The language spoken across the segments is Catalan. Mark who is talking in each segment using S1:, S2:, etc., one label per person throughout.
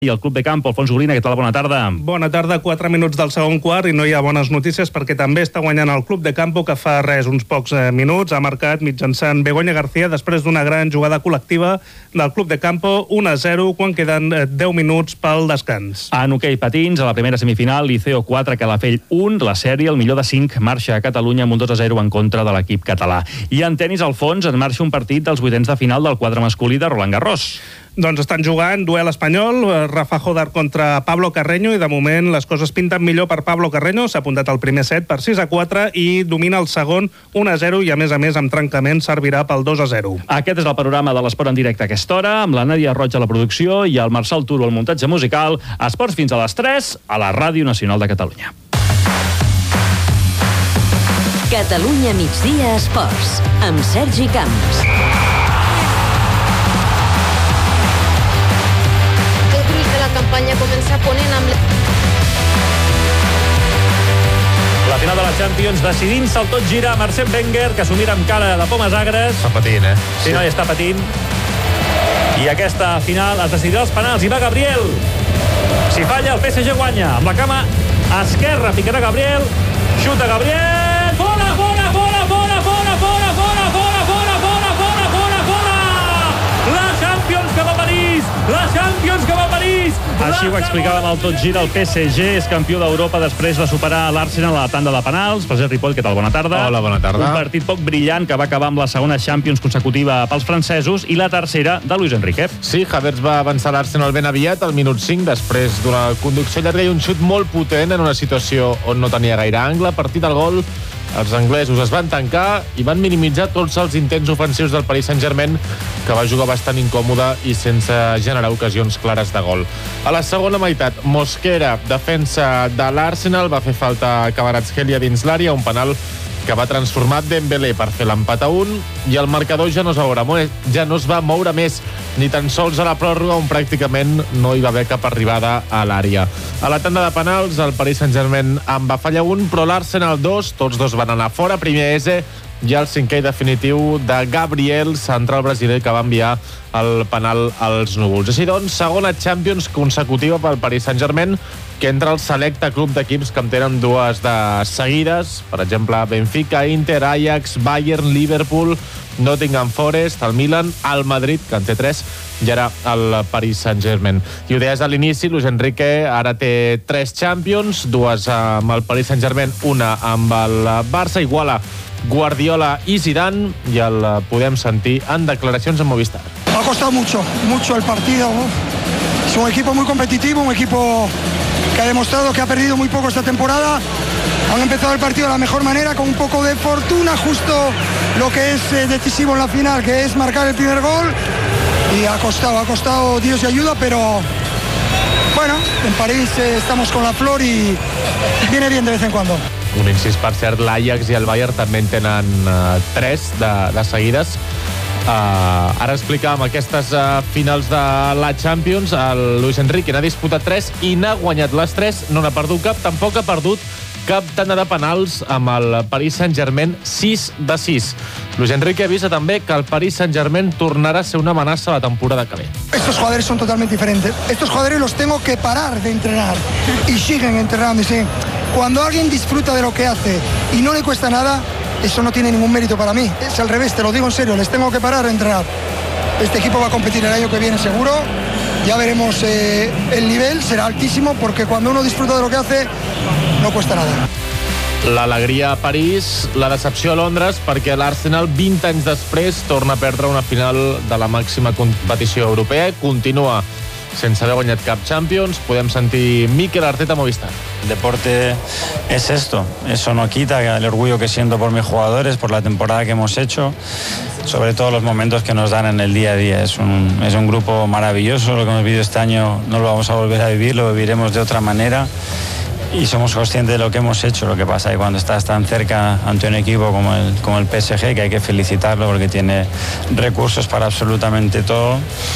S1: I el Club de Campo, Alfons Gorina, què tal? Bona tarda.
S2: Bona tarda, 4 minuts del segon quart i no hi ha bones notícies perquè també està guanyant el Club de Campo, que fa uns pocs minuts ha marcat mitjançant Begoña García després d'una gran jugada col·lectiva del Club de Campo, 1-0 quan queden 10 minuts pel descans.
S1: En hoquei patins, a la primera semifinal, Liceo 4, Calafell 1, la sèrie, el millor de 5, marxa a Catalunya amb un 2-0 en contra de l'equip català. I en tenis, Alfons, en marxa un partit dels vuitens de final del quadre masculí de Roland Garros.
S2: Doncs estan jugant duel espanyol, Rafa Jodar contra Pablo Carreño, i de moment les coses pinten millor per Pablo Carreño. S'ha apuntat el primer set per 6-4 i domina el segon 1-0 i a més amb trencament servirà pel 2-0.
S1: Aquest és el panorama de l'esport en directe a aquesta hora, amb la Nàdia Roig a la producció i el Marçal Turo al muntatge musical. Esports fins a les 3 a la Ràdio Nacional de Catalunya.
S3: Catalunya migdia Esports, amb Sergi Camps.
S4: Campanya comença ponent amb...
S1: La final de la Champions, decidint-se el tot gira, Arsène Wenger, que s'ho mira amb cara de pomes agres.
S5: Està patint,
S1: Sí, no, està patint. I aquesta final es decidirà els penals. I va Gabriel. Si falla, el PSG guanya. Amb la cama esquerra picarà Gabriel. Xuta Gabriel. Fora, fora, fora, fora, fora, fora, fora, fora, fora, fora, fora, fora, fora. La Champions que va a París. La Champions que va a París. Així ho explicàvem al Tot Gira. El PSG és campió d'Europa després de superar l'Arsenal a la tanda de penals. President Ripoll, què tal? Bona tarda.
S5: Hola, bona tarda.
S1: Un partit poc brillant que va acabar amb la segona Champions consecutiva pels francesos i la tercera de Luis Enrique.
S5: Sí, Havertz va avançar l'Arsenal ben aviat, al minut 5, després d'una conducció llarga i un xut molt potent en una situació on no tenia gaire angle. A partir del gol, els anglesos es van tancar i van minimitzar tots els intents ofensius del Paris Saint-Germain, que va jugar bastant incòmode i sense generar ocasions clares de gol. A la segona meitat, Mosquera, defensa de l'Arsenal, va fer falta Kvaratskhelia dins l'àrea, un penal que va transformar Dembélé per fer l'empat a 1, i el marcador ja no es va moure més, ni tan sols a la pròrroga, on pràcticament no hi va haver cap arribada a l'àrea. A la tanda de penals, el Paris Saint-Germain en va fallar un, però l'Arsenal 2, tots dos van anar fora. Primer Eze, i el cinquè i definitiu de Gabriel, central brasiler, que va enviar el penal als núvols. Així doncs, segona Champions consecutiva pel Paris Saint-Germain, que entra al selecte club d'equips que en tenen dues de seguides, per exemple, Benfica, Inter, Ajax, Bayern, Liverpool, Nottingham Forest, el Milan, el Madrid, que en té 3, i ara el Paris Saint-Germain. I ho deies a l'inici, Luis Enrique ara té 3 Champions, 2 amb el Paris Saint-Germain, una amb el Barça, iguala Guardiola i Zidane, i el podem sentir en declaracions en Movistar.
S6: Ha costado mucho el partido, ¿no? Es un equipo muy competitivo, un equipo que ha demostrado que ha perdido muy poco esta temporada. Han empezado el partido de la mejor manera, con un poco de fortuna, justo lo que es decisivo en la final, que es marcar el primer gol. Y ha costado Dios y ayuda, pero bueno, en París estamos con la flor y viene bien de vez en cuando.
S5: Un incís, per cert, l'Ajax i el Bayern també en tenen 3 de seguides. Ara explicàvem aquestes finals de la Champions. El Luis Enrique n'ha disputat 3 i n'ha guanyat les 3, no n'ha perdut cap, tampoc ha perdut cap tanda de penals amb el Paris Saint-Germain, 6 de 6. Luis Enrique avisa també que el Paris Saint-Germain tornarà a ser una amenaça la temporada que ve.
S6: Estos jugadores son totalmente diferentes. Estos jugadores los tengo que parar de entrenar y siguen entrenando. Cuando alguien disfruta de lo que hace y no le cuesta nada, eso no tiene ningún mérito para mí. Es al revés, te lo digo en serio, les tengo que parar de entrenar. Este equipo va a competir el año que viene seguro. Ya veremos, el nivel será altísimo, porque cuando uno disfruta de lo que hace, no cuesta nada.
S5: L'alegria a París, la decepció a Londres, perquè l'Arsenal, 20 anys després, torna a perdre una final de la màxima competició europea i continua sense haver guanyat cap Champions. Podem sentir Mikel Arteta a Movistar.
S7: Deporte es esto, eso no quita el orgullo que siento por mis jugadores, por la temporada que hemos hecho, sobre todo los momentos que nos dan en el día a día. Es un grupo maravilloso, lo que hemos vivido este año no lo vamos a volver a vivir, lo viviremos de otra manera. Y somos conscientes de lo que hemos hecho. Lo que pasa es que cuando estás tan cerca ante un equipo como el PSG, que hay que felicitarlo porque tiene recursos para absolutamente todo,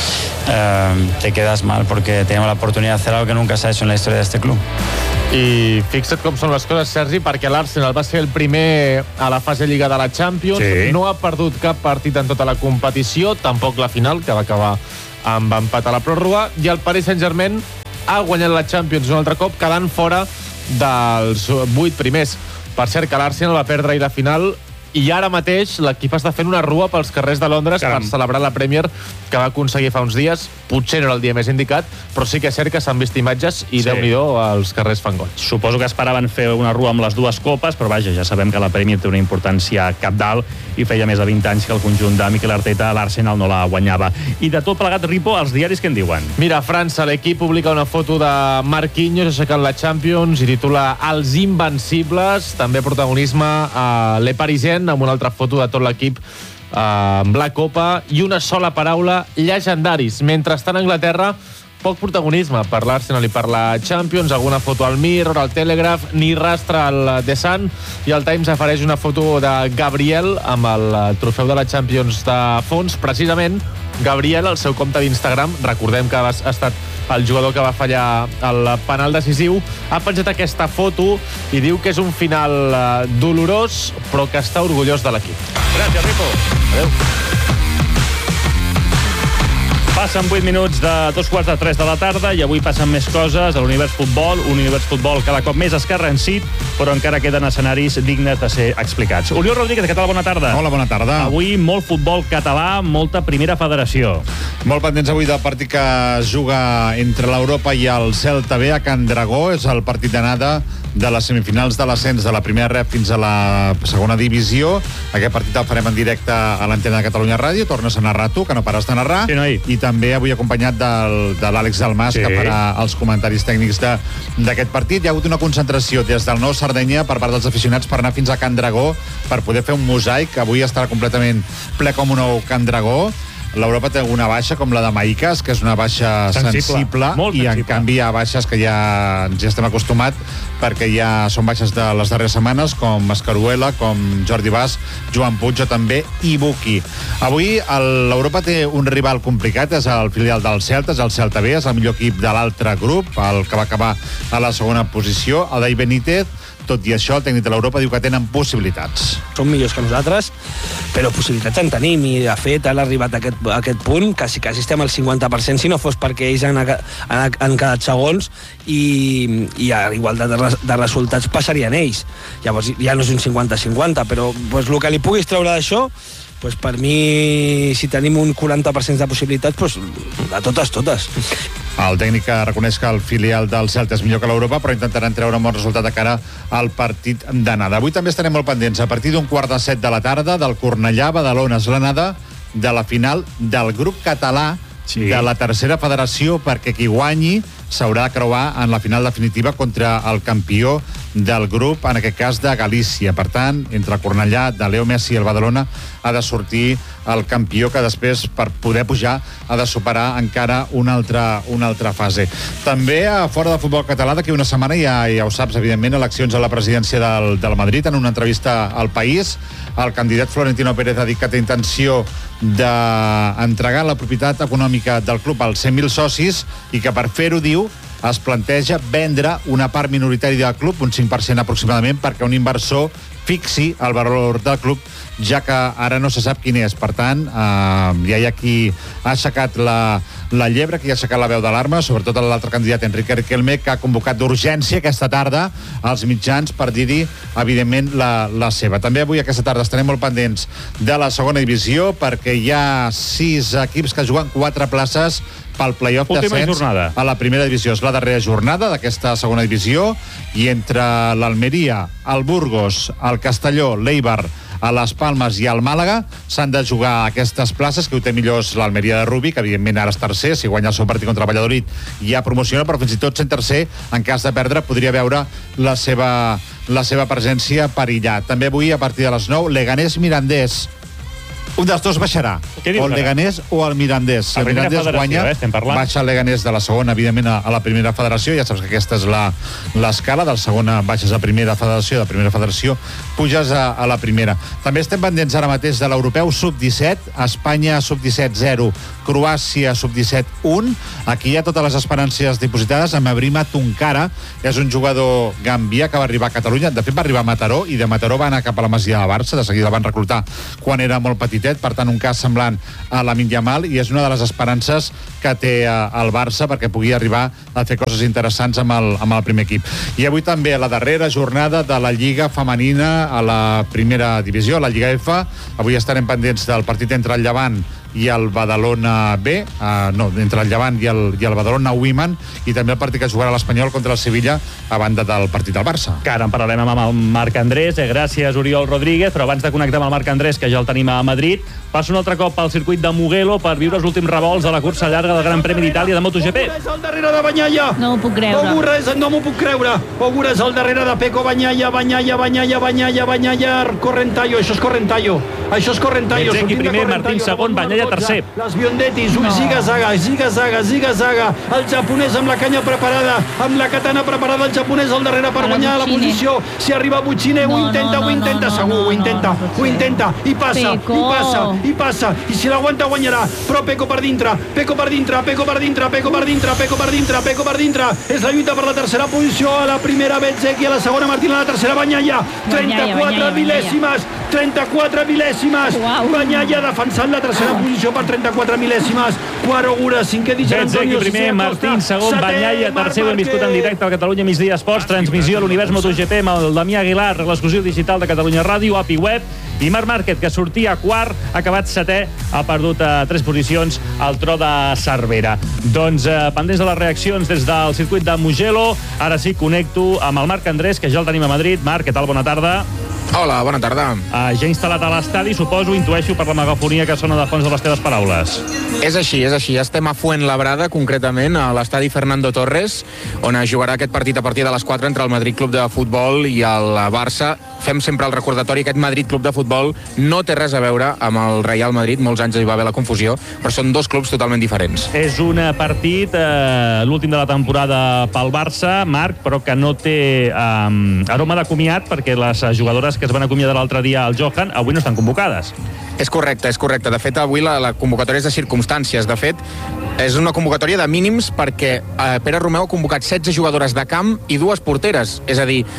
S7: te quedas mal porque tenemos la oportunidad de hacer algo que nunca se ha hecho en la historia de este club.
S5: I fixa't com són les coses, Sergi, perquè l'Arsenal va ser el primer a la fase Lliga de la Champions, no ha perdut cap partit en tota la competició, tampoc la final, que va acabar amb empat a la pròrroga, i el Paris Saint-Germain ha guanyat la Champions un altre cop, quedant fora dels 8 primers. Per cert, que l'Arsenal va perdre ahir la final, i ara mateix l'equip està fent una rua pels carrers de Londres per celebrar la Premier que va aconseguir fa uns dies. Potser no era el dia més indicat, però sí que és cert que s'han vist imatges i Déu-n'hi-do, els carrers fan goig.
S1: Suposo que esperaven fer una rua amb les dues copes, però vaja, ja sabem que la Premier té una importància cabdal i feia més de 20 anys que el conjunt de Mikel Arteta l'Arsenal no la guanyava. I de tot plegat, Ripo, els diaris què en diuen?
S5: Mira, a França, l'equip publica una foto de Marquinhos aixecant la Champions i titula Els Invencibles. També protagonisme a Le Parisien, amb una altra foto de tot l'equip amb la Copa i una sola paraula, llegendaris. Mentrestant, a Anglaterra, poc protagonisme per l'Arsenal i per la Champions, alguna foto al Mirror, al Telegraph, ni rastre al The Sun, i el Times afereix una foto de Gabriel amb el trofeu de la Champions de fons. Precisament, Gabriel, al seu compte d'Instagram, recordem que ha estat el jugador que va fallar el penal decisiu, ha penjat aquesta foto i diu que és un final dolorós, però que està orgullós de l'equip.
S1: Gràcies, Ripo. Adéu. Passen 8 minuts de 2:45 de la tarda i avui passen més coses a l'univers futbol. Un univers futbol cada cop més escarransit, però encara queden escenaris dignes de ser explicats. Oriol Rodríguez, què tal? Bona tarda.
S8: Hola, bona tarda.
S1: Avui molt futbol català, molta primera federació.
S8: Molt pendents avui del partit que es juga entre l'Europa i el Celta B a Can Dragó. És el partit d'anada de les semifinals de l'ascens de la primera ref fins a la segona divisió. Aquest partit el farem en directe a l'antena de Catalunya Ràdio. Tornes a narrar tu, que no pares de narrar.
S1: Sí, noi.
S8: I també avui acompanyat de l'Àlex Dalmas, sí, que farà els comentaris tècnics d'aquest partit. Hi ha hagut una concentració des del Nou Sardenya per part dels aficionats per anar fins a Can Dragó per poder fer un mosaic. Avui estarà completament ple com un nou Can Dragó. L'Europa té una baixa com la de Maïcas, que és una baixa sensible i en canvi hi ha baixes que ja ens hi estem acostumats, perquè ja són baixes de les darreres setmanes, com Escaruela, com Jordi Bas, Joan Puig o també Ibuki. Avui l'Europa té un rival complicat, és el filial del Celta, és el Celta B, és el millor equip de l'altre grup, el que va acabar a la segona posició, el Dai Benítez. Tot i això, el tècnic de l'Europa diu que tenen possibilitats.
S9: Són millors que nosaltres, però possibilitats en tenim, i de fet han arribat a aquest punt, quasi estem al 50%, si no fos perquè ells han quedat segons, i a igualtat de resultats passarien ells. Llavors ja no és un 50-50, però el que li puguis treure d'això, per mi, si tenim un 40% de possibilitats, de totes.
S8: El tècnic reconeix que el filial del Celta és millor que l'Europa, però intentaran treure un bon resultat de cara al partit d'anada. Avui també estarem molt pendents, a partir d'un 6:45 de la tarda, del Cornellà, Badalona, l'anada de la final del grup català de la tercera federació, perquè qui guanyi s'haurà de creuar en la final definitiva contra el campió del grup, en aquest cas de Galícia. Per tant, entre el Cornellà, de Leo Messi i el Badalona, ha de sortir el campió, que després, per poder pujar, ha de superar encara una altra fase. També, fora del futbol català, d'aquí una setmana, ja ho saps, evidentment, eleccions a la presidència del Madrid. En una entrevista al País, el candidat Florentino Pérez ha dit que té intenció d'entregar la propietat econòmica del club als 100.000 socis i que per fer-ho, diu, es planteja vendre una part minoritària del club, un 5% aproximadament, perquè un inversor fixi el valor del club, ja que ara no se sap quin és. Per tant, ja hi ha qui ha aixecat la llebre, qui ha aixecat la veu d'alarma, sobretot l'altre candidat, Enrique Riquelme, que ha convocat d'urgència aquesta tarda als mitjans per dir-hi, evidentment, la seva. També avui, aquesta tarda, estarem molt pendents de la segona divisió, perquè hi ha 6 equips que juguen 4 places pel play-off d'ascens a la primera divisió. És la darrera jornada d'aquesta segona divisió, i entre l'Almeria, el Burgos, el Castelló, l'Eibar, a les Palmes i al Màlaga s'han de jugar aquestes places, que ho té millor l'Almeria de Rubí, que evidentment ara és tercer, si guanya el seu partit contra el Valladolid ja promociona, però fins i tot sent tercer, en cas de perdre, podria veure la seva presència perillat. També avui, a partir de les 9, Leganés-Mirandés. Un dels dos baixarà, o el Leganés o el Mirandés. Si el Mirandés guanya, baixa el Leganés de la segona, evidentment, a la primera federació. Ja saps que aquesta és l'escala, del segona baixes a primera federació, de primera federació puges a la primera. També estem pendents ara mateix de l'Europeu Sub-17, Espanya Sub-17 0, Croàcia Sub-17 1. Aquí hi ha totes les esperances dipositades amb Ebrima Tunkara, és un jugador gambià que va arribar a Catalunya, de fet va arribar a Mataró, i de Mataró va anar cap a la Masia de Barça, de seguida el van reclutar quan era molt petit, petitet, per tant un cas semblant a Lamine Yamal, i és una de les esperances que té el Barça perquè pugui arribar a fer coses interessants amb el primer equip. I avui també a la darrera jornada de la Lliga Femenina a la primera divisió, la Lliga F. Avui estarem pendents del partit entre el Llevant i el Badalona B, entre el Llevant i el Badalona Women, i també el partit que jugarà l'Espanyol contra el Sevilla a banda del partit del Barça.
S1: Que ara en parlarem amb el Marc Andrés. Gràcies, Oriol Rodríguez. Però abans de connectar amb el Marc Andrés, que ja el tenim a Madrid, passo un altre cop pel circuit de Mugello per viure els últims revolts de la cursa llarga del Gran Premi d'Itàlia de MotoGP.
S10: És al darrere de Bagnaia.
S11: No m'ho puc creure.
S10: No m'ho puc creure. Ogura és al darrere de Pecco Bagnaia. Bagnaia, Correntaio. Això és Correntaio.
S1: Bezzecchi primer, Martín segon, Bagnaia tercer.
S10: Les Biondetis, ziga-zaga. El japonès amb la canya preparada, amb la katana preparada, el japonès al darrere per guanyar la posició. Si arriba Buccine, ho intenta, segur, ho intenta, i passa, i si l'aguanta guanyarà, però Pecco per dintre, és la lluita per la tercera posició, a la primera Bezzecchi, a la segona Martín, a la tercera Bagnaia, 34 mil·lèsimes, Bagnaia defensant la tercera posició per 34 mil·lèsimes, quart Ogura, cinquè Di Gianantonio,
S1: primer, Martín segon, Bagnaia tercer. Ho hem viscut en directe al Catalunya Migdia Esports, transmissió a l'Univers MotoGP amb el Damià Aguilar, l'exclusiu digital de Catalunya Ràdio, API Web, i Marc Márquez, que sortia quart, ha acabat setè, ha perdut 3 posicions al tro de Cervera. Doncs pendents de les reaccions des del circuit de Mugello, ara sí connecto amb el Marc Andrés, que ja el tenim a Madrid. Marc, què tal? Bona tarda.
S12: Hola, bona tarda.
S1: Ja instal·lat a l'estadi, suposo, intueixo per la megafonia que sona de fons de les teves paraules.
S12: És així. Estem a Fuenlabrada, concretament, a l'estadi Fernando Torres, on es jugarà aquest partit a partir de les 4 entre el Madrid Club de Futbol i el Barça. Fem sempre el recordatori, aquest Madrid Club de Futbol no té res a veure amb el Real Madrid, molts anys hi va haver la confusió, però són dos clubs totalment diferents.
S1: És un partit, l'últim de la temporada pel Barça, Marc, però que no té aroma de comiat, perquè les jugadores que es van acomiadar l'altre dia al Johan avui no estan convocades.
S12: És correcte. De fet, avui la convocatòria és de circumstàncies. De fet, és una convocatòria de mínims perquè Pere Romeu ha convocat 16 jugadores de camp i 2 porteres. És a dir,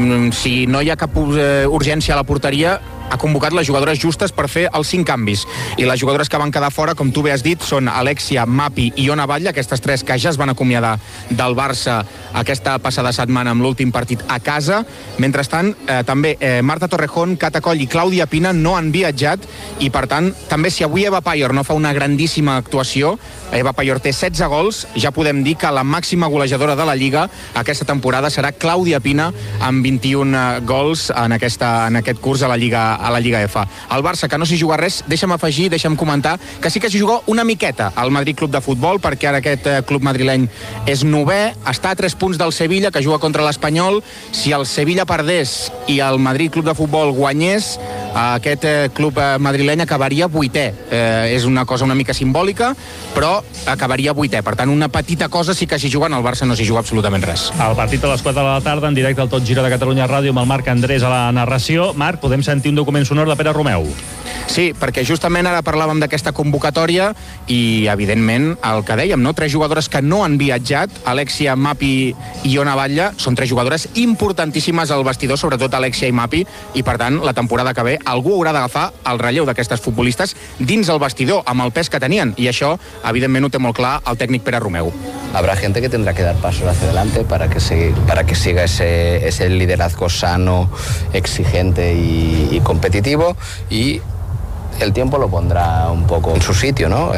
S12: si no hi ha cap urgència a la porteria, ha convocat les jugadores justes per fer els 5 canvis. I les jugadores que van quedar fora, com tu bé has dit, són Alexia, Mapi i Iona Batlle, aquestes 3 que ja es van acomiadar del Barça aquesta passada setmana amb l'últim partit a casa. Mentrestant, també Marta Torrejón, Cata Coll i Clàudia Pina no han viatjat i, per tant, també si avui Eva Paior no fa una grandíssima actuació, Eva Paior té 16 gols, ja podem dir que la màxima golejadora de la Lliga aquesta temporada serà Clàudia Pina amb 21 gols en aquest curs a la Lliga F. El Barça, que no s'hi juga res, deixa'm comentar que sí que s'hi juga una miqueta al Madrid Club de Futbol, perquè ara aquest club madrileny és 9è, està a 3 punts del Sevilla, que juga contra l'Espanyol. Si el Sevilla perdés i el Madrid Club de Futbol guanyés, aquest club madrileny acabaria 8è. És una cosa una mica simbòlica, però acabaria 8è. Per tant, una petita cosa sí que s'hi juguen, el Barça no s'hi juga absolutament res.
S1: El partit a les 4 de la tarda, en directe al Tot Gira de Catalunya Ràdio, amb el Marc Andrés a la narració. Marc, podem sentir un document sonor de Pere Romeu?
S12: Sí, perquè justament ara parlàvem d'aquesta convocatòria i, evidentment, el que dèiem, no? 3 jugadores que no han viatjat, Alexia, Mapi i Iona Batlle, són 3 jugadores importantíssimes al vestidor, sobretot Alexia i Mapi, i, per tant, la temporada que ve algú haurà d'agafar el relleu d'aquestes futbolistes dins el vestidor, amb el pes que tenien, i això, evidentment, ho té molt clar el tècnic Pere Romeu.
S13: Habrá gente que tendrá que dar pasos hacia adelante para que siga ese liderazgo sano, exigente y competitivo, y el tiempo lo pondrá un poco en su sitio, ¿no?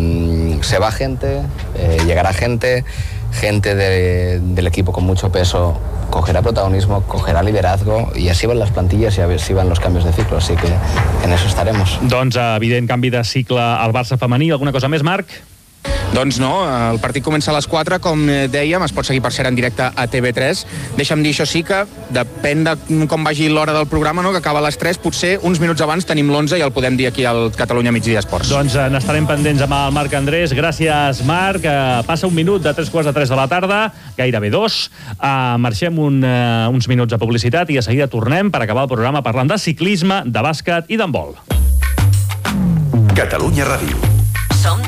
S13: Se va gente, llegará gente del equipo con mucho peso cogerá protagonismo, cogerá liderazgo, y así van las plantillas y así van los cambios de ciclo, así que en eso estaremos.
S1: Doncs evident canvi de cicle al Barça femení. Alguna cosa més, Marc?
S12: Doncs no, el partit comença a les 4, com dèiem, es pot seguir per ser en directe a TV3. Deixa'm dir, això sí, que depèn de com vagi l'hora del programa, no? Que acaba a les 3, potser uns minuts abans tenim l'11 i el podem dir aquí al Catalunya Migdia Esports.
S1: Doncs n'estarem pendents amb el Marc Andrés. Gràcies, Marc. Passa un minut de 3:45 de la tarda, gairebé 2. Marxem uns minuts de publicitat i de seguida tornem per acabar el programa parlant de ciclisme, de bàsquet i d'handbol.
S14: Catalunya Ràdio.
S3: Som 3cat.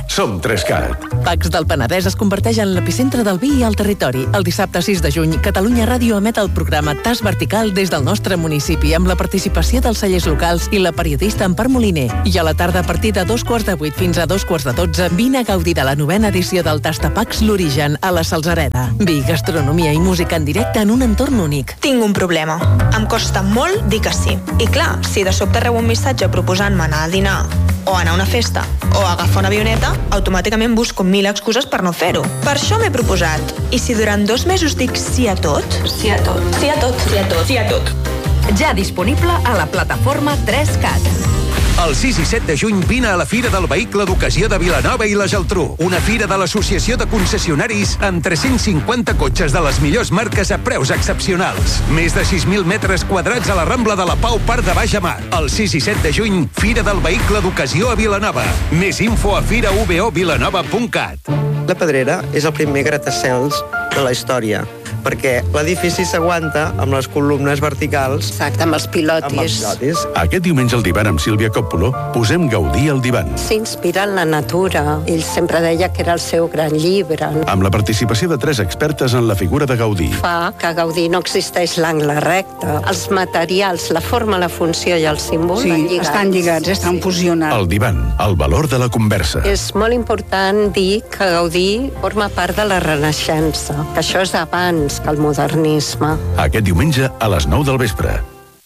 S11: som 3CAT.
S14: Pacs del Penedès es converteix en l'epicentre del vi i el territori. El dissabte 6 de juny, Catalunya Ràdio emet el programa Tas Vertical des del nostre municipi, amb la participació dels cellers locals i la periodista Empar Moliner. I a la tarda, a partir de 2:15 fins a 2:12, vine a gaudir de la 9ª edició del Tastapacs L'Origen a la Salzareda. Vi, gastronomia i música en directe en un entorn únic.
S15: Tinc un problema. Em costa molt dir que sí. I clar, si de sobte rebo un missatge proposant-me anar a dinar o anar a una festa o agafar una avioneta, automàticament busco 1000 excuses per no fer-ho. Per això m'he proposat. I si durant 2 mesos dic sí a tot? Sí a tot. Sí a tot. Sí a tot. Sí a tot.
S3: Ja disponible a la plataforma 3CAT.
S11: El 6 i 7 de juny vine a la Fira del Vehicle d'Ocasió de Vilanova i la Geltrú. Una fira de l'Associació de Concessionaris amb 350 cotxes de les millors marques a preus excepcionals. Més de 6.000 metres quadrats a la Rambla de la Pau, Parc de Baix Amar. El 6 i 7 de juny, Fira del Vehicle d'Ocasió a Vilanova. Més info a firaubovilanova.cat.
S16: La Pedrera és el primer gratacels de la història, perquè l'edifici s'aguanta amb les columnes verticals.
S17: Exacte, amb els pilotis.
S11: Aquest diumenge al divan amb Sílvia Coppolo posem Gaudí al divan.
S17: S'inspira en la natura. Ell sempre deia que era el seu gran llibre.
S11: Amb la participació de 3 expertes en la figura de Gaudí.
S17: Fa que a Gaudí no existeix l'angle recte. Els materials, la forma, la funció i el símbol
S18: van lligats. Estan lligats, estan fusionats.
S11: El divan, el valor de la conversa.
S17: És molt important dir que Gaudí forma part de la Renaixença, que això és abans que el modernisme.
S11: Aquest diumenge a les 9 del vespre.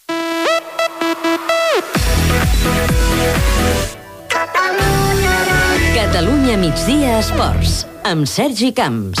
S3: Catalunya migdia esports, amb Sergi Camps.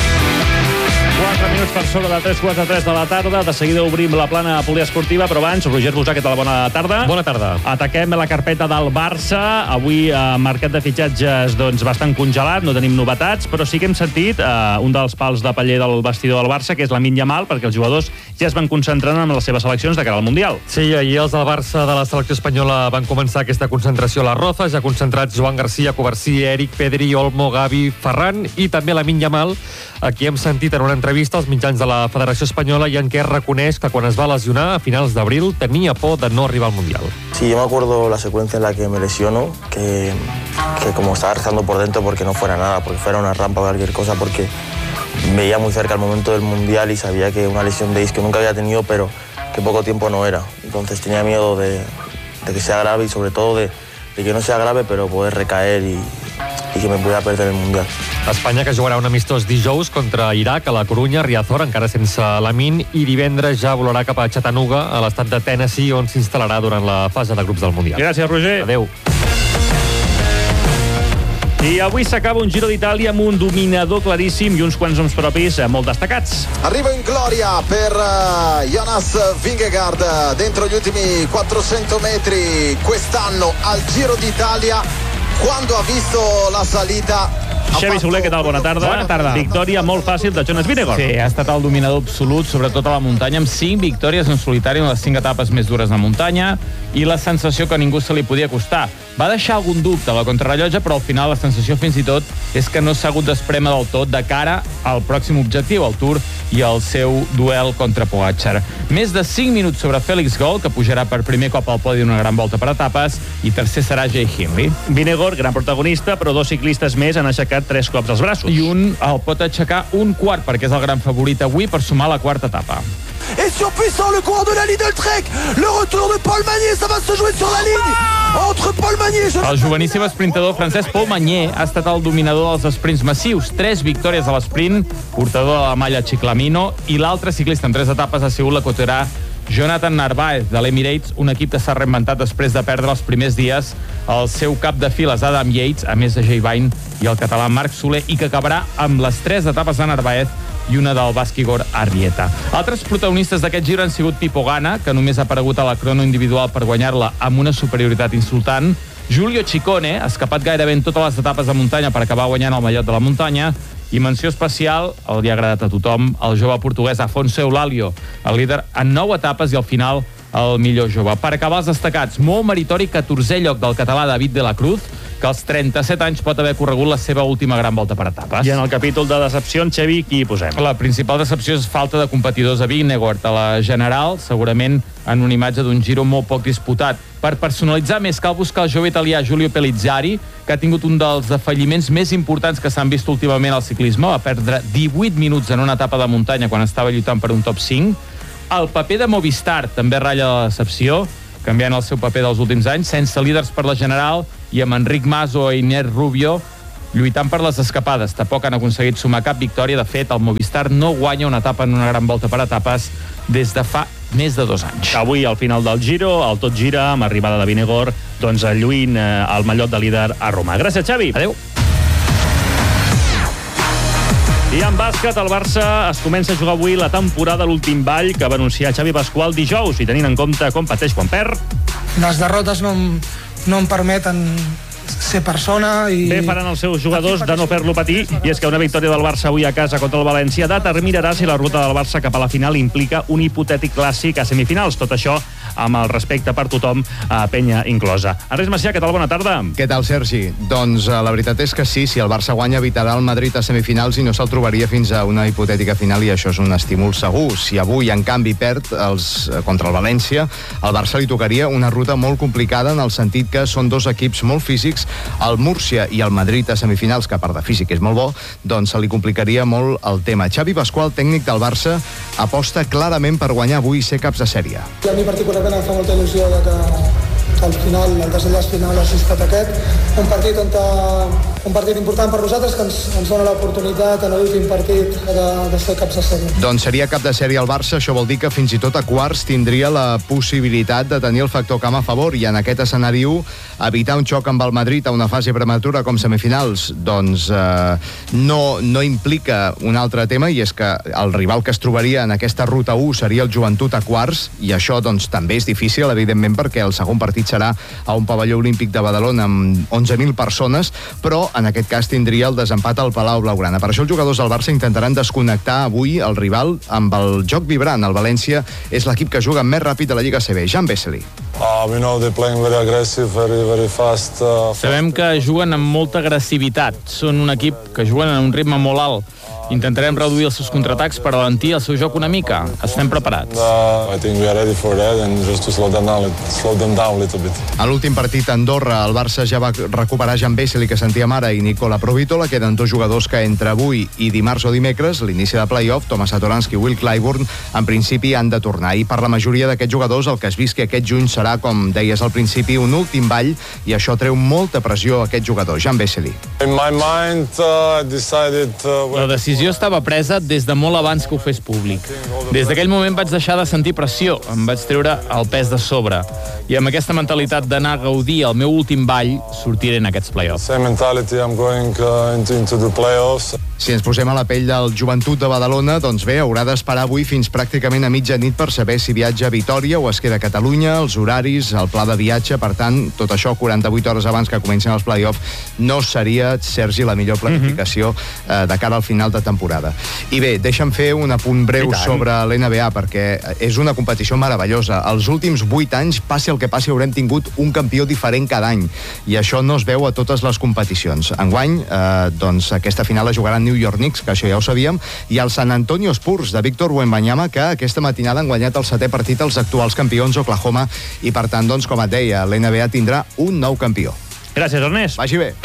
S1: 4 minuts per sobre de 3:43 de la tarda. De seguida obrim la plana poliesportiva, però abans, Roger Busà, què tal? Bona tarda.
S19: Bona tarda.
S1: Ataquem la carpeta del Barça. Avui, mercat de fitxatges bastant congelat, no tenim novetats, però sí que hem sentit un dels pals de paller del vestidor del Barça, que és Lamine Yamal, perquè els jugadors ja es van concentrant en les seves seleccions de cara al Mundial.
S19: Sí, ahir els del Barça de la selecció espanyola van començar aquesta concentració a la Rozas, ja concentrats Joan Garcia, Covarsí, Eric, Pedri, Olmo, Gavi, Ferran i també Lamine Yamal. Aquí hem sentit en una entrevista als mitjans de la Federació Espanyola i en què reconeix que quan es va lesionar a finals d'abril tenia por de no arribar al Mundial.
S20: Sí, yo me acuerdo la secuencia en la que me lesiono, que como estaba rezando por dentro porque no fuera nada, porque fuera una rampa o cualquier cosa, porque veía muy cerca el momento del Mundial y sabía que una lesión de isquio nunca había tenido, pero que poco tiempo no era. Entonces tenía miedo de que sea grave y sobre todo de que no sea grave, pero poder recaer y que me pudiera perder el Mundial.
S19: Espanya, que jugarà un amistós dijous contra Iraq a la Corunya, Riazor, encara sense Lamine, i divendres ja volarà cap a Chattanooga, a l'estat de Tennessee, on s'instal·larà durant la fase de grups del Mundial.
S1: Gràcies, Roger.
S19: Adéu.
S1: I avui s'acaba un Giro d'Itàlia amb un dominador claríssim i uns quants noms propis molt destacats.
S21: Arrivo in gloria per Jonas Vingegaard dentro gli ultimi 400 metri quest'anno al Giro d'Italia, quando ha visto la salita.
S1: Xavi Soler, què tal? Bona tarda.
S22: Bona tarda.
S1: Victòria molt fàcil de Jonas Vingegaard.
S22: Sí, ha estat el dominador absolut, sobretot a la muntanya, amb 5 victòries en solitari en les 5 etapes més dures de muntanya, i la sensació que a ningú se li podia costar. Va deixar algun dubte a la contrarrellotge, però al final la sensació fins i tot és que no s'ha hagut d'esprémer del tot de cara al pròxim objectiu, el Tour i el seu duel contra Pogačar. Més de 5 minuts sobre Félix Gol, que pujarà per primer cop al podi d'una gran volta per etapes, i tercer serà Jay Hindley.
S1: Vingegaard, gran protagonista, però 2 ciclistes més han aixecat 3 cops els braços.
S22: I un el pot aixecar un quart, perquè és el gran favorit avui per sumar la 4ª etapa.
S21: Et surpuissant le courant de la Lidl Trek, le retour de Paul Magnier, ça va se jouer sur la ligne entre Paul Magnier.
S22: El joveníssim esprintador francès Paul Magnier ha estat el dominador dels esprints massius, 3 victòries a l'esprint, portador de la malla Chiclamino, i l'altre ciclista en 3 etapes ha sigut l'equatorià Jonathan Narváez, de l'Emirates, un equip que s'ha reinventat després de perdre els primers dies el seu cap de files Adam Yates, a més de Jay Vine i el català Marc Soler, i que acabarà amb les 3 etapes de Narváez i una del basc Igor Arrieta. Altres protagonistes d'aquest giro han sigut Pipo Gana, que només ha aparegut a la crono individual per guanyar-la amb una superioritat insultant, Giulio Ciccone, escapat gairebé en totes les etapes de muntanya per acabar guanyant el mallot de la muntanya, i menció especial, li ha agradat a tothom, el jove portuguès Afonso Eulalio, el líder en 9 etapes i al final el millor jove. Per acabar els destacats, molt meritori 14è lloc del català David de la Cruz que als 37 anys pot haver corregut la seva última gran volta per etapes.
S1: I en el capítol de decepcions, Xavi, qui hi posem?
S22: La principal decepció és falta de competidors a Vingegaard. A la general, segurament en una imatge d'un Giro molt poc disputat. Per personalitzar més, cal buscar el jove italià Giulio Pellizzari, que ha tingut un dels defalliments més importants que s'han vist últimament al ciclisme. Va perdre 18 minuts en una etapa de muntanya quan estava lluitant per un top 5. El paper de Movistar també ratlla la decepció, canviant el seu paper dels últims anys, sense líders per la general i amb Enric Mas o Iner Rubio lluitant per les escapades. Tampoc han aconseguit sumar cap victòria. De fet, el Movistar no guanya una etapa en una gran volta per etapes des de fa més de 2 anys.
S1: Avui, al final del Giro, el tot gira amb arribada de Vingegaard, doncs lluint el mallot de líder a Roma. Gràcies, Xavi.
S22: Adéu.
S1: I en bàsquet, el Barça es comença a jugar avui la temporada a l'últim ball que va anunciar Xavi Pasqual dijous, i tenint en compte com pateix quan perd.
S2: Les derrotes no em permeten ser persona i...
S1: Bé faran els seus jugadors de no fer-lo patir, i és que una victòria del Barça avui a casa contra el València determinarà si la ruta del Barça cap a la final implica un hipotètic clàssic a semifinals. Tot això amb el respecte per tothom, a Penya inclosa. Ernest Macià, què tal? Bona tarda.
S4: Què tal, Sergi? Doncs la veritat és que sí, si el Barça guanya evitarà el Madrid a semifinals i no se'l trobaria fins a una hipotètica final, i això és un estímul segur. Si avui, en canvi, perd contra el València, al Barça li tocaria una ruta molt complicada en el sentit que són dos equips molt físics. El Múrcia i el Madrid a semifinals, que a part de físic és molt bo, doncs se li complicaria molt el tema. Xavi Pasqual, tècnic del Barça, aposta clarament per guanyar avui i ser caps de sèrie.
S2: I a mi particularment em fa molta il·lusió que al final, el desenllaç final ha estat aquest. Un partit important per nosaltres que ens dona l'oportunitat en l'últim partit de ser caps de sèrie.
S4: Doncs seria cap de sèrie al Barça, això vol dir que fins i tot a quarts tindria la possibilitat de tenir el factor camp a favor, i en aquest escenari evitar un xoc amb el Madrid a una fase prematura com semifinals, doncs no implica un altre tema, i és que el rival que es trobaria en aquesta ruta 1 seria el Joventut a quarts, i això doncs també és difícil, evidentment, perquè el segon partit serà a un pavelló olímpic de Badalona amb 11.000 persones, però en aquest cas tindria el desempat al Palau Blaugrana. Per això els jugadors del Barça intentaran desconnectar avui el rival amb el joc vibrant. El València és l'equip que juga més ràpid de la Lliga CB. Jan Vesely.
S22: Sabem que juguen amb molta agressivitat. Són un equip que juguen en un ritme molt alt. Intentarem reduir els seus contraatacs per alentir el seu joc una mica. Estem preparats.
S4: A l'últim partit a Andorra, el Barça ja va recuperar Jan Vesely, que sentia mare, i Nicola Provítola. Queden dos jugadors que entre avui i dimarts o dimecres, l'inici de playoff, Tomas Satoranski i Will Clyburn, en principi han de tornar. I per la majoria d'aquests jugadors, el que es visqui aquest juny serà, com deies al principi, un últim ball, i això treu molta pressió a aquests jugadors. Jan Vesely.
S22: La decisió estava presa des de molt abans que ho fes públic. Des d'aquell moment vaig deixar de sentir pressió, em vaig treure el pes de sobre, i amb aquesta mentalitat d'anar a gaudir el meu últim ball, sortiré en aquests play-offs.
S4: Si ens posem a la pell del Joventut de Badalona, doncs bé, haurà d'esperar avui fins pràcticament a mitjanit per saber si viatja a Vitòria o es queda a Catalunya, els horaris, el pla de viatge. Per tant, tot això 48 hores abans que comencin els play-offs no seria, Sergi, la millor planificació de cara al final de temporada. I bé, deixa'm fer un apunt breu sobre l'NBA, perquè és una competició meravellosa. Els últims 8 anys, passi el que passi, haurem tingut un campió diferent cada any, i això no es veu a totes les competicions. Enguany, doncs, aquesta final la jugaran New York Knicks, que això ja ho sabíem, i el San Antonio Spurs de Víctor Wembanyama, que aquesta matinada han guanyat el 7è partit als actuals campions Oklahoma, i per tant, doncs, com et deia, l'NBA tindrà un nou campió.
S1: Gràcies, Ernest.
S4: Vagi bé.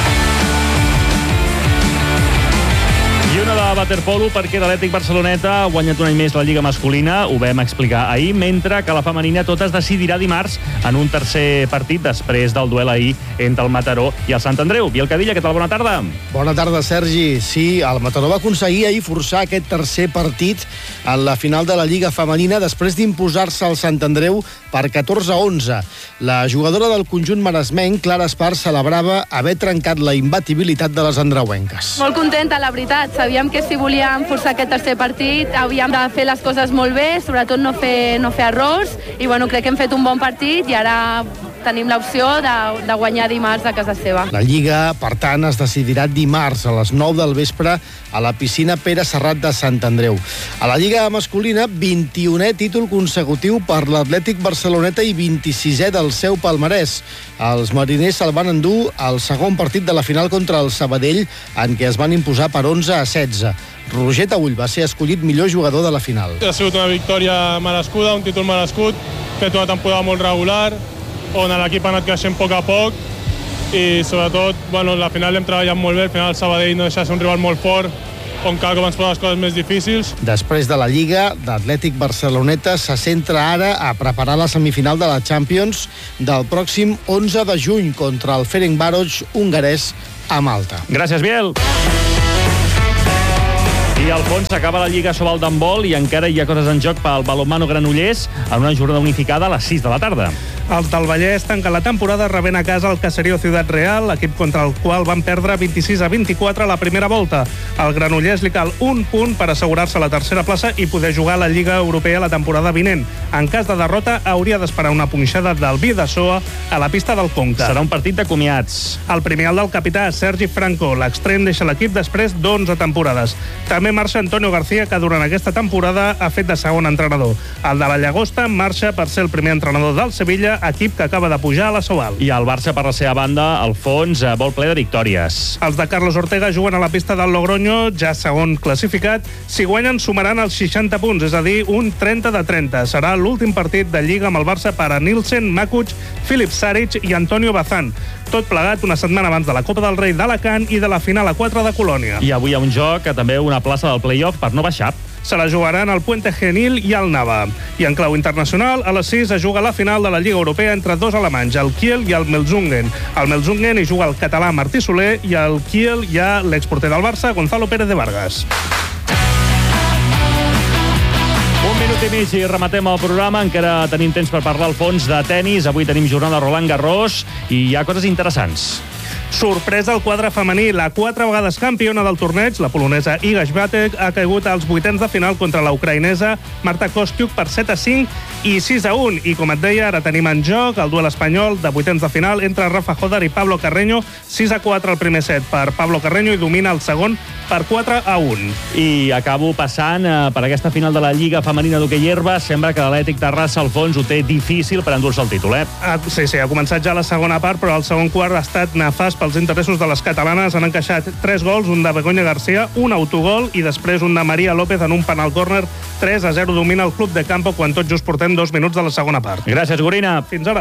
S1: I una de waterpolo, perquè l'Atlètic Barceloneta ha guanyat un any més la Lliga masculina, ho vam explicar ahir, mentre que la femenina tot es decidirà dimarts en un tercer partit després del duel ahir entre el Mataró i el Sant Andreu. Biel Cadilla, què tal? Bona tarda.
S23: Bona tarda, Sergi. Sí, el Mataró va aconseguir ahir forçar aquest tercer partit en la final de la Lliga femenina després d'imposar-se al Sant Andreu per 14-11. La jugadora del conjunt maresmenc, Clara Espar, celebrava haver trencat la imbatibilitat de les andreuenques.
S24: Molt contenta, la veritat. Sabíem que si volíem forçar aquest tercer partit havíem de fer les coses molt bé, sobretot no fer errors, i bueno, crec que hem fet un bon partit i ara tenim l'opció de guanyar dimarts a casa seva.
S23: La Lliga, per tant, es decidirà dimarts a les 9 del vespre a la piscina Pere Serrat de Sant Andreu. A la Lliga masculina, 21è títol consecutiu per l'Atlètic Barceloneta i 26è del seu palmarès. Els mariners se'l van endur al segon partit de la final contra el Sabadell, en què es van imposar per 11-16. Roger Taüll va ser escollit millor jugador de la final.
S5: Ha sigut una victòria merescuda, un títol merescut, fet una temporada molt regular, on l'equip ha anat creixent a poc a poc i sobretot, la final hem treballat molt bé, al final el Sabadell no deixa de ser un rival molt fort, on cada cop ens posa les coses més difícils.
S23: Després de la Lliga, l'Atlètic Barceloneta se centra ara a preparar la semifinal de la Champions del pròxim 11 de juny contra el Ferencváros hongarès a Malta.
S1: Gràcies, Biel. I al fons s'acaba la Lliga Sobal d'handbol i encara hi ha coses en joc pel balonmano Granollers en una jornada unificada a les 6 de la tarda.
S6: Els del Vallès tanquen la temporada rebent a casa el Caserío Ciutat Real, equip contra el qual van perdre 26-24 a la primera volta. Al Granollers li cal un punt per assegurar-se la tercera plaça i poder jugar a la Lliga Europea la temporada vinent. En cas de derrota, hauria d'esperar una punxada del Bidasoa a la pista del Conca.
S1: Serà un partit de comiats.
S6: El primer al del capità, Sergi Franco. L'extrem deixa l'equip després d'11 temporades. També marxa Antonio García, que durant aquesta temporada ha fet de segon entrenador. El de la Llagosta marxa per ser el primer entrenador del Sevilla, equip que acaba de pujar a la Sobal.
S1: I el Barça, per la seva banda, al fons, vol ple de victòries.
S6: Els de Carlos Ortega juguen a la pista del Logroño, ja segon classificat. Si guanyen, sumaran els 60 punts, és a dir, un 30-30. Serà l'últim partit de Lliga amb el Barça per a Nielsen, Makuch, Filip Saric i Antonio Bazán. Tot plegat una setmana abans de la Copa del Rei d'Alacant i de la final a 4 de Colònia.
S1: I avui hi ha un joc, també una plaça del play-off per no baixar.
S6: Se la jugaran al Puente Genil i al Nava. I en clau internacional, a les 6 es juga la final de la Lliga Europea entre dos alemanys, el Kiel i el Melsungen. Al Melsungen hi juga el català Martí Soler i al Kiel hi ha l'exporter del Barça, Gonzalo Pérez de Vargas.
S1: Un minut i mig i rematem el programa. Encara tenim temps per parlar al fons de tennis. Avui tenim jornada Roland Garros i hi ha coses interessants.
S6: Sorpresa al quadre femení. La 4 vegades campiona del torneig, la polonesa Iga Świątek, ha caigut als vuitens de final contra la ucraïnesa Marta Kostyuk per 7-5 i 6-1. I com et deia, ara tenim en joc el duel espanyol de vuitens de final entre Rafa Jódar i Pablo Carreño. 6-4 al primer set per Pablo Carreño i domina el segon per 4-1.
S1: I acabo passant per aquesta final de la Lliga Femenina d'Hoquei Herba. Sembla que l'Atlètic Terrassa al fons ho té difícil per endur-se el títol,
S6: Sí, ha començat ja la segona part, però el segon quart ha estat nefast pels interessos de les catalanes. Han encaixat 3 gols, un de Begoña García, un autogol i després un de Maria López en un penal córner. 3-0 domina el Club de Campo quan tot just portem 2 minuts de la segona part.
S1: Gràcies, Gorina.
S6: Fins ara.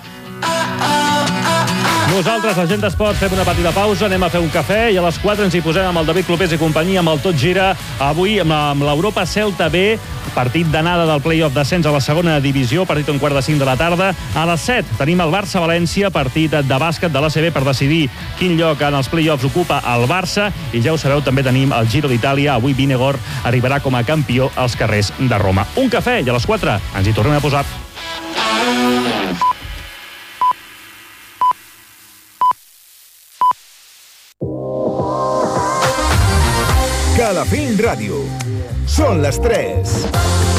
S1: Nosaltres, la gent d'Esports, fem una petita pausa, anem a fer un cafè i a les 4 ens hi posem amb el David Clopés i companyia, amb el Tot Gira, avui amb l'Europa Celta B, partit d'anada del play-off d'ascens a la segona divisió, partit a 4:45 de la tarda. A les 7 tenim el Barça-València, partit de bàsquet de l'ACB per decidir quin lloc en els play-offs ocupa el Barça, i ja ho sabeu, també tenim el Giro d'Itàlia. Avui Vinegor arribarà com a campió als carrers de Roma. Un cafè i a les 4 ens hi tornem a posar.
S7: Calafell Ràdio. Són les 3.